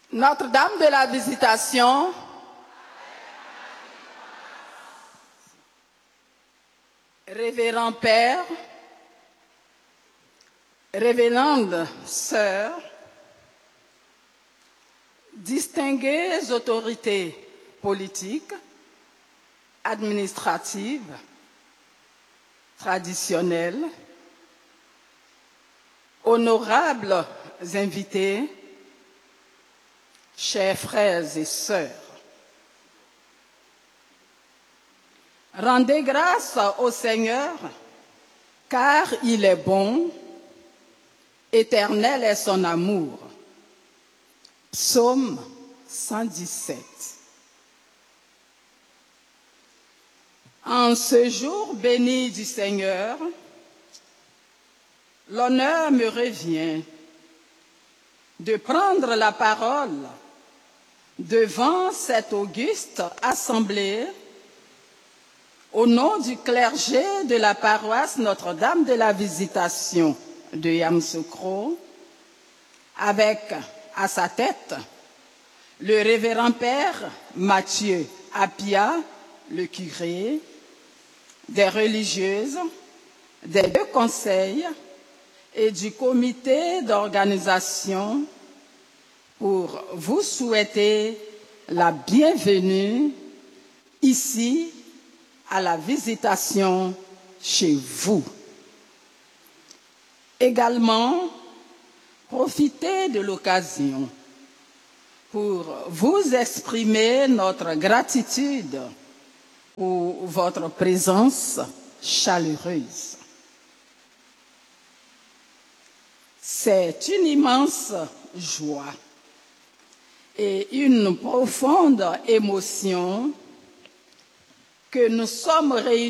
Notre-Dame de la Visitation, Révérend Père, Révérende Sœur, distinguées autorités politiques, administratives, traditionnelles, honorables invités, chers frères et sœurs, rendez grâce au Seigneur, car il est bon, éternel est son amour. Psaume 117. En ce jour béni du Seigneur, l'honneur me revient de prendre la parole devant cette auguste assemblée au nom du clergé de la paroisse Notre-Dame de la Visitation de Yamoussoukro, avec à sa tête le révérend Père Mathieu Apia, le curé, des religieuses, des deux conseils et du comité d'organisation pour vous souhaiter la bienvenue ici à la Visitation chez vous. Également, profitez de l'occasion pour vous exprimer notre gratitude pour votre présence chaleureuse. C'est une immense joie et une profonde émotion que nous sommes réunis